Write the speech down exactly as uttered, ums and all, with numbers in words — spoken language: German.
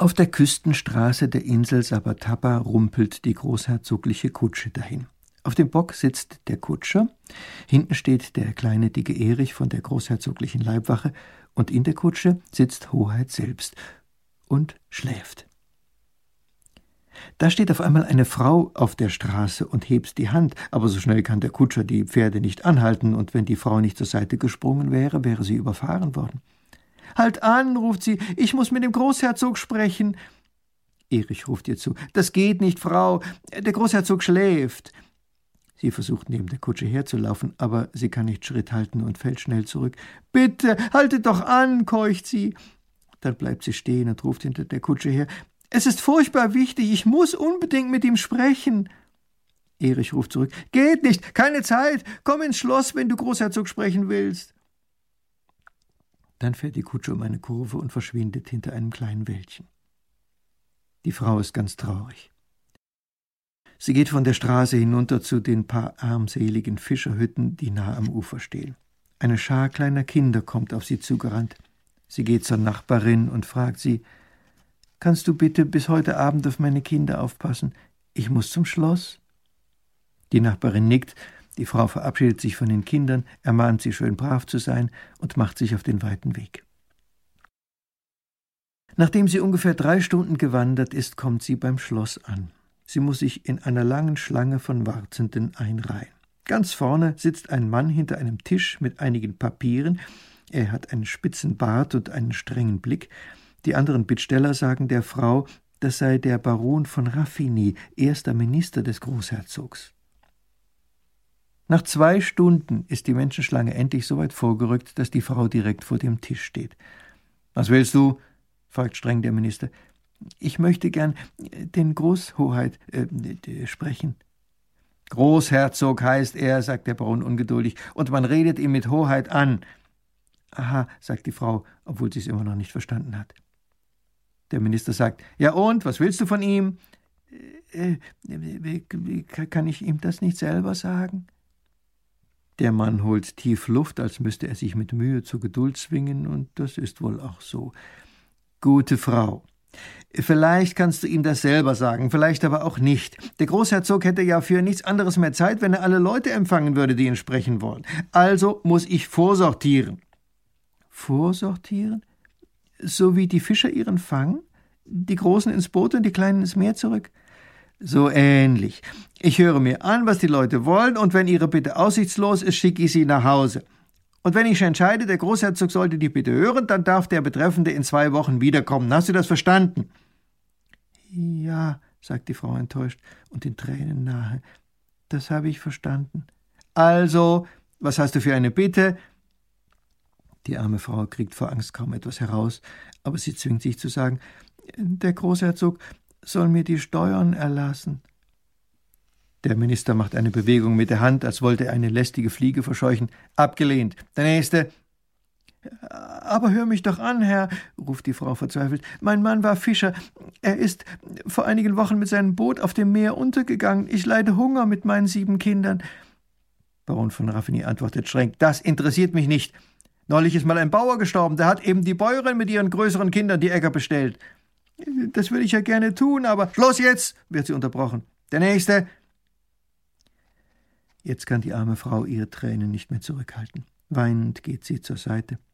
Auf der Küstenstraße der Insel Sabatapa rumpelt die großherzogliche Kutsche dahin. Auf dem Bock sitzt der Kutscher, hinten steht der kleine dicke Erich von der großherzoglichen Leibwache und in der Kutsche sitzt Hoheit selbst und schläft. Da steht auf einmal eine Frau auf der Straße und hebt die Hand, aber so schnell kann der Kutscher die Pferde nicht anhalten, und wenn die Frau nicht zur Seite gesprungen wäre, wäre sie überfahren worden. »Halt an«, ruft sie, »ich muss mit dem Großherzog sprechen.« Erich ruft ihr zu, »Das geht nicht, Frau, der Großherzog schläft.« Sie versucht neben der Kutsche herzulaufen, aber sie kann nicht Schritt halten und fällt schnell zurück. »Bitte, haltet doch an«, keucht sie. Dann bleibt sie stehen und ruft hinter der Kutsche her, »Es ist furchtbar wichtig, ich muss unbedingt mit ihm sprechen.« Erich ruft zurück, »Geht nicht, keine Zeit, komm ins Schloss, wenn du Großherzog sprechen willst.« Dann fährt die Kutsche um eine Kurve und verschwindet hinter einem kleinen Wäldchen. Die Frau ist ganz traurig. Sie geht von der Straße hinunter zu den paar armseligen Fischerhütten, die nah am Ufer stehen. Eine Schar kleiner Kinder kommt auf sie zugerannt. Sie geht zur Nachbarin und fragt sie, »Kannst du bitte bis heute Abend auf meine Kinder aufpassen? Ich muss zum Schloss.« Die Nachbarin nickt, die Frau verabschiedet sich von den Kindern, ermahnt sie, schön brav zu sein und macht sich auf den weiten Weg. Nachdem sie ungefähr drei Stunden gewandert ist, kommt sie beim Schloss an. Sie muss sich in einer langen Schlange von Wartenden einreihen. Ganz vorne sitzt ein Mann hinter einem Tisch mit einigen Papieren. Er hat einen spitzen Bart und einen strengen Blick. Die anderen Bittsteller sagen der Frau, das sei der Baron von Raffigny, erster Minister des Großherzogs. Nach zwei Stunden ist die Menschenschlange endlich so weit vorgerückt, dass die Frau direkt vor dem Tisch steht. »Was willst du?« fragt streng der Minister. »Ich möchte gern den Großhoheit äh, sprechen.« »Großherzog heißt er«, sagt der Baron ungeduldig, »und man redet ihn mit Hoheit an.« »Aha«, sagt die Frau, obwohl sie es immer noch nicht verstanden hat. Der Minister sagt, »Ja und, was willst du von ihm?« Äh, äh, »Kann ich ihm das nicht selber sagen?« Der Mann holt tief Luft, als müsste er sich mit Mühe zur Geduld zwingen, und das ist wohl auch so. »Gute Frau, vielleicht kannst du ihm das selber sagen, vielleicht aber auch nicht. Der Großherzog hätte ja für nichts anderes mehr Zeit, wenn er alle Leute empfangen würde, die ihn sprechen wollen. Also muss ich vorsortieren.« »Vorsortieren? So wie die Fischer ihren Fang? Die Großen ins Boot und die Kleinen ins Meer zurück?« »So ähnlich. Ich höre mir an, was die Leute wollen, und wenn ihre Bitte aussichtslos ist, schicke ich sie nach Hause. Und wenn ich entscheide, der Großherzog sollte die Bitte hören, dann darf der Betreffende in zwei Wochen wiederkommen. Hast du das verstanden?« »Ja«, sagt die Frau enttäuscht und den Tränen nahe, »das habe ich verstanden.« »Also, was hast du für eine Bitte?« Die arme Frau kriegt vor Angst kaum etwas heraus, aber sie zwingt sich zu sagen, »Der Großherzog soll mir die Steuern erlassen.« Der Minister macht eine Bewegung mit der Hand, als wollte er eine lästige Fliege verscheuchen. »Abgelehnt. Der Nächste.« »Aber hör mich doch an, Herr«, ruft die Frau verzweifelt. »Mein Mann war Fischer. Er ist vor einigen Wochen mit seinem Boot auf dem Meer untergegangen. Ich leide Hunger mit meinen sieben Kindern.« Baron von Raffigny antwortet streng, »Das interessiert mich nicht. Neulich ist mal ein Bauer gestorben, der hat eben die Bäuerin mit ihren größeren Kindern die Äcker bestellt.« »Das würde ich ja gerne tun, aber...« »Schluss jetzt«, wird sie unterbrochen. »Der Nächste.« Jetzt kann die arme Frau ihre Tränen nicht mehr zurückhalten. Weinend geht sie zur Seite.